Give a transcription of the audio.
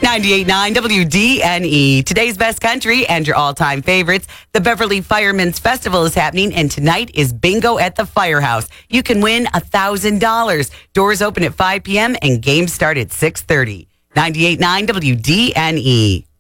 98.9 WDNE. Today's best country and your all-time favorites. The Beverly Firemen's Festival is happening, and tonight is bingo at the Firehouse. You can win $1,000. Doors open at 5 p.m. and games start at 6:30. 98.9 WDNE.